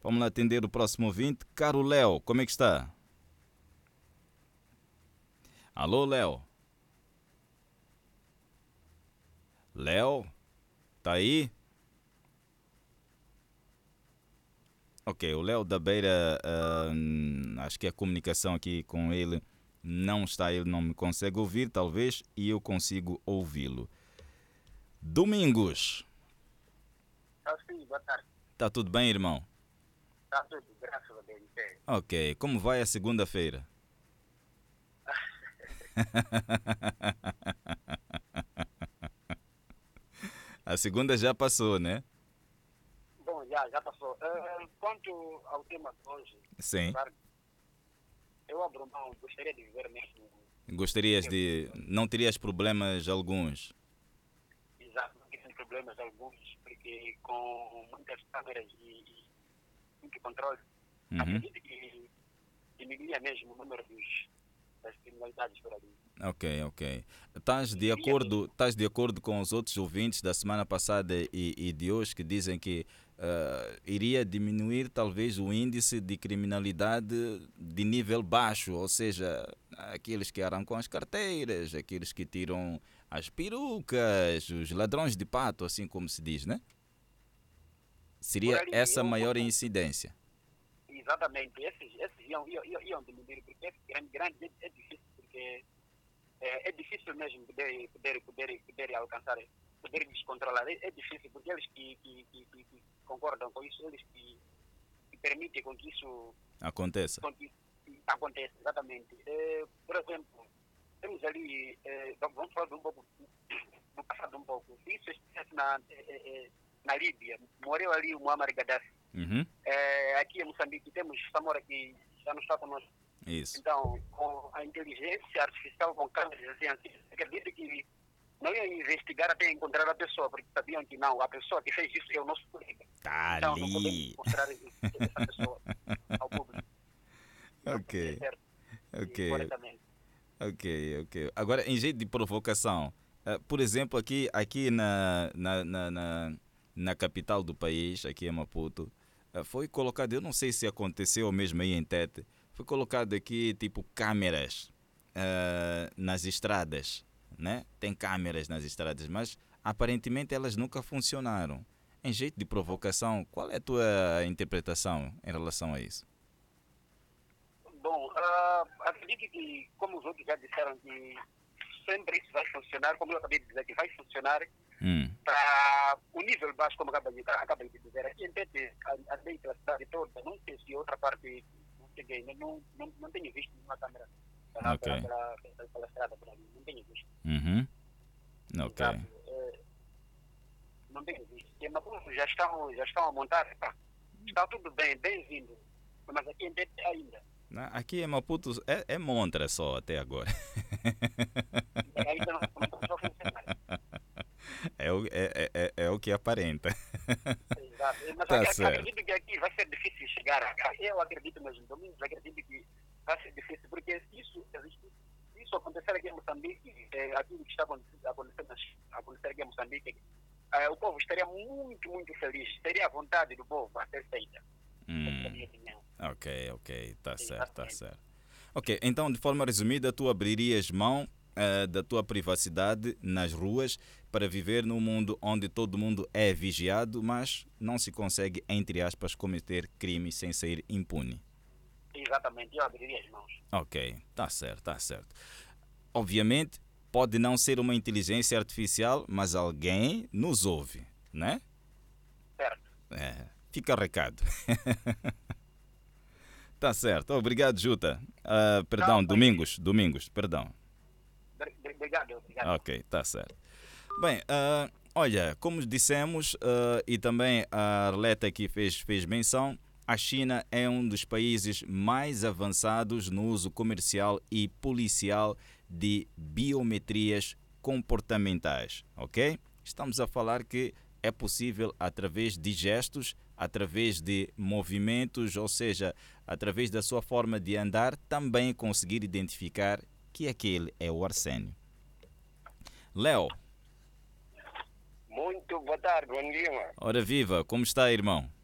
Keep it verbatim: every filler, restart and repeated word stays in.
Vamos lá atender o próximo ouvinte. Caro Léo, como é que está? Alô, Léo? Léo? Tá aí? Ok, o Léo da Beira, ah, acho que a comunicação aqui com ele não está, ele não me consegue ouvir, talvez, e eu consigo ouvi-lo. Domingos, Ah, sim, boa tarde. tá tudo bem, irmão? Está tudo, graças a Deus. É. Ok, como vai a segunda-feira? A segunda já passou, né? Bom, já, já passou. Uh, quanto ao tema de hoje, Sim. claro, eu abro mão, gostaria de viver mesmo. Gostarias de... Não terias problemas alguns? Exato, não tem problemas alguns, porque com muitas câmeras e, e muito controle, Uhum. acredito que diminuía mesmo o número dos, das criminalidades por ali. Ok, ok. Estás de Diminuía acordo, mesmo. estás de acordo com os outros ouvintes da semana passada e, e de hoje que dizem que ah, iria diminuir talvez o índice de criminalidade de nível baixo, ou seja, aqueles que arrancam as carteiras, aqueles que tiram as perucas, os ladrões de pato, assim como se diz, né? Por Seria ali, essa eu, maior incidência. exatamente, esses, esses iam, iam, iam, iam diminuir, porque esse grande, grande é, é difícil, porque é, é difícil mesmo poder, poder, poder, poder alcançar, poder descontrolar. É, é difícil, porque eles que, que, que, que, que concordam com isso, eles que, que permitem com que isso, Aconteça. com que isso aconteça, exatamente. É, por exemplo, temos ali, é, vamos falar de um pouco, do passado um pouco. Se isso estivesse na, é, é, na Líbia, morreu ali o Muammar Gaddafi. Uhum. É, aqui em Moçambique temos Samora que já não está conosco. Isso. Então, com a inteligência artificial, com câmeras assim, assim, acredito que não iam investigar até encontrar a pessoa, porque sabiam que não, a pessoa que fez isso é o nosso colega. Tá Então, não podemos ali. mostrar essa pessoa ao público. Não Ok, é certo e ok. corretamente. Ok, ok. Agora, em jeito de provocação, eh, por exemplo, aqui, aqui na, na, na, na, na capital do país, aqui em Maputo, eh, foi colocado, eu não sei se aconteceu mesmo aí em Tete, foi colocado aqui tipo câmeras eh, nas estradas, né? Tem câmeras nas estradas, mas aparentemente elas nunca funcionaram. Em jeito de provocação, qual é a tua interpretação em relação a isso? Bom, ah, acredito que, como os outros já disseram, que sempre isso vai funcionar, como eu acabei de dizer, que vai funcionar Hum, para o nível baixo, como acabei de, acabei de dizer. Aqui em Tete, andei pela cidade toda, não sei se outra parte não cheguei, não, não, não, não tenho visto nenhuma câmera pela, ok. pela, pela, pela, pela estrada por ali, não tenho visto. Uhum, ok. Exato. É, não tenho visto. E Maputo já estão, já estão a montar, pá, está tudo bem, bem-vindo, mas aqui em Tete ainda. Na- Aqui em Maputo é, é montra só até agora. Ainda não, não começou a funcionar. É o, é, é, é é o que aparenta. Exato. Mas Tá ac- certo. acredito que aqui vai ser difícil chegar. a- Eu acredito mesmo, Domingos, acredito que vai ser difícil, porque se isso existe, se isso acontecer aqui em Moçambique, é, aquilo que está acontecendo, acontecendo, acontecer aqui em Moçambique, é, o povo estaria muito, muito feliz. Seria a vontade do povo a ser feita. Essa é a Hum, minha opinião. ok, ok. Tá certo, tá Exatamente. certo. Ok, então de forma resumida, tu abririas mão eh, da tua privacidade nas ruas para viver num mundo onde todo mundo é vigiado, mas não se consegue, entre aspas, cometer crime sem sair impune. Exatamente. Eu abriria as mãos. Ok, tá certo, tá certo. Obviamente, pode não ser uma inteligência artificial, mas alguém nos ouve, né? Certo. É, fica o recado. Tá certo. Obrigado, Juta. Ah, Não, perdão, bem, Domingos, Domingos, perdão. obrigado, obrigado. Ok, tá certo. Bem, ah, olha, como dissemos, ah, e também a Arleta aqui fez, fez menção, a China é um dos países mais avançados no uso comercial e policial de biometrias comportamentais, ok? Estamos a falar que é possível através de gestos, através de movimentos, ou seja, através da sua forma de andar, também conseguir identificar que aquele é o Arsénio. Léo, Muito boa tarde, bom dia, mano. ora viva, como está, irmão?